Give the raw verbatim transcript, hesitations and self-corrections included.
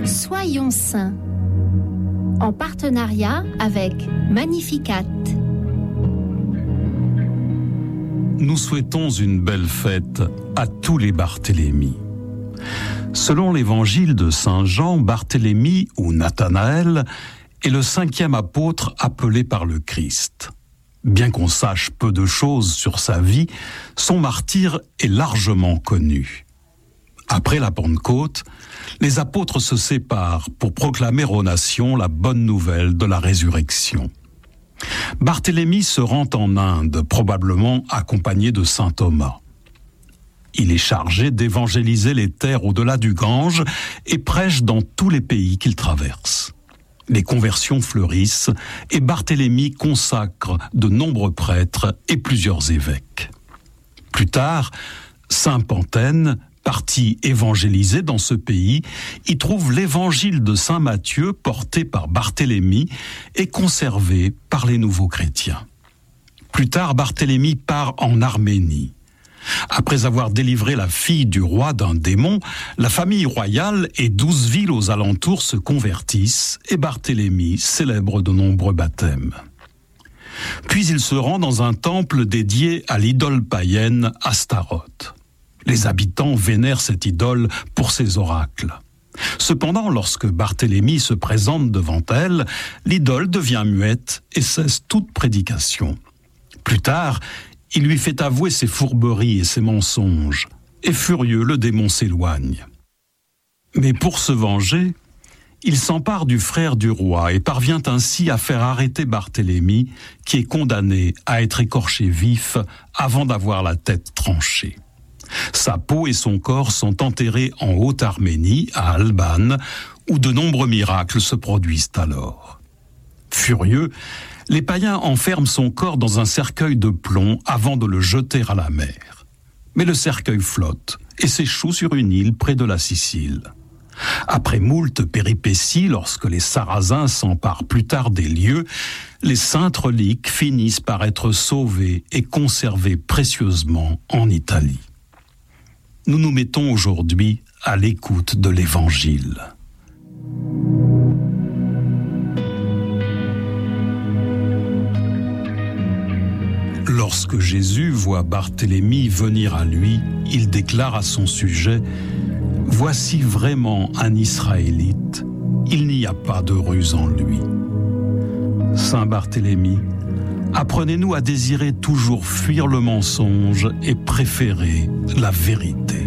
Soyons saints, en partenariat avec Magnificat. Nous souhaitons une belle fête à tous les Barthélemy. Selon l'évangile de Saint Jean, Barthélemy ou Nathanaël est le cinquième apôtre appelé par le Christ. Bien qu'on sache peu de choses sur sa vie, son martyre est largement connu. Après la Pentecôte, les apôtres se séparent pour proclamer aux nations la bonne nouvelle de la résurrection. Barthélemy se rend en Inde, probablement accompagné de saint Thomas. Il est chargé d'évangéliser les terres au-delà du Gange et prêche dans tous les pays qu'il traverse. Les conversions fleurissent et Barthélemy consacre de nombreux prêtres et plusieurs évêques. Plus tard, saint Pantène, parti évangéliser dans ce pays, y trouve l'évangile de saint Matthieu porté par Barthélemy et conservé par les nouveaux chrétiens. Plus tard, Barthélemy part en Arménie. Après avoir délivré la fille du roi d'un démon, la famille royale et douze villes aux alentours se convertissent et Barthélemy célèbre de nombreux baptêmes. Puis il se rend dans un temple dédié à l'idole païenne Astaroth. Les habitants vénèrent cette idole pour ses oracles. Cependant, lorsque Barthélemy se présente devant elle, l'idole devient muette et cesse toute prédication. Plus tard, il lui fait avouer ses fourberies et ses mensonges, et furieux, le démon s'éloigne. Mais pour se venger, il s'empare du frère du roi et parvient ainsi à faire arrêter Barthélemy, qui est condamné à être écorché vif avant d'avoir la tête tranchée. Sa peau et son corps sont enterrés en Haute-Arménie, à Alban, où de nombreux miracles se produisent alors. Furieux, les païens enferment son corps dans un cercueil de plomb avant de le jeter à la mer. Mais le cercueil flotte et s'échoue sur une île près de la Sicile. Après moult péripéties, lorsque les Sarrasins s'emparent plus tard des lieux, les saintes reliques finissent par être sauvées et conservées précieusement en Italie. Nous nous mettons aujourd'hui à l'écoute de l'Évangile. Lorsque Jésus voit Barthélemy venir à lui, il déclare à son sujet « Voici vraiment un Israélite, il n'y a pas de ruse en lui. » Saint Barthélemy, apprenez-nous à désirer toujours fuir le mensonge et préférer la vérité.